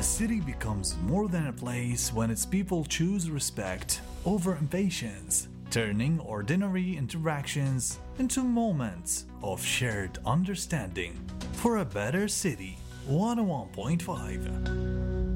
city becomes more than a place when its people choose respect over impatience, turning ordinary interactions into moments of shared understanding. For a better city, 101.5.